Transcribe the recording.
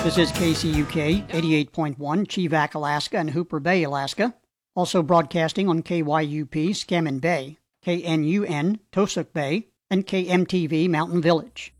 This is KCUK 88.1, Chivak, Alaska, and Hooper Bay, Alaska. Also broadcasting on KYUP, Scammon Bay, KNUN, Tosuk Bay, and KMTV, Mountain Village.